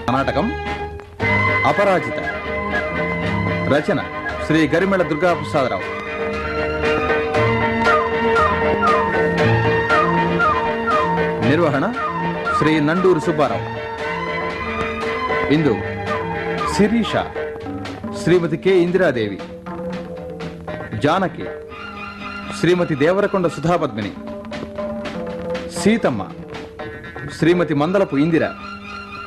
నాటకం అపరాజిత. రచన శ్రీ గరిమెళ దుర్గాప్రసాదరావు. నిర్వహణ శ్రీ నండూరు సుబ్బారావు. ఇందు శిరీష శ్రీమతి కె ఇందిరాదేవి, జానకి శ్రీమతి దేవరకొండ సుధాపద్మిని, సీతమ్మ శ్రీమతి మందలపు ఇందిర,